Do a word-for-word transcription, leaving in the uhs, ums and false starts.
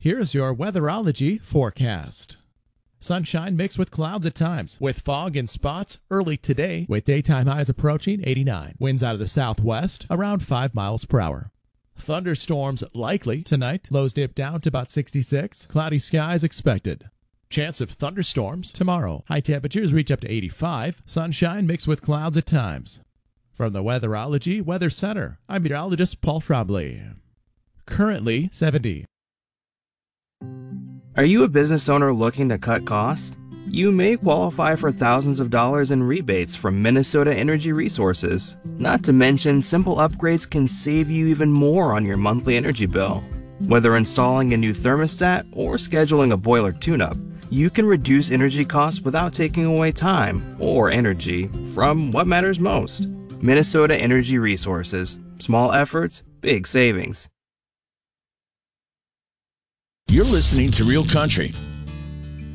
Here's your weatherology forecast. Sunshine mixed with clouds at times, with fog in spots early today, with daytime highs approaching eighty-nine. Winds out of the southwest, around five miles per hour. Thunderstorms likely tonight. Lows dip down to about sixty-six. Cloudy skies expected. Chance of thunderstorms tomorrow. High temperatures reach up to eighty-five. Sunshine mixed with clouds at times. From the Weatherology Weather Center, I'm meteorologist Paul Schrabley. Currently seventy. Are you a business owner looking to cut costs? You may qualify for thousands of dollars in rebates from Minnesota Energy Resources. Not to mention, simple upgrades can save you even more on your monthly energy bill. Whether installing a new thermostat or scheduling a boiler tune-up, you can reduce energy costs without taking away time or energy from what matters most. Minnesota Energy Resources. Small efforts, big savings. You're listening to Real Country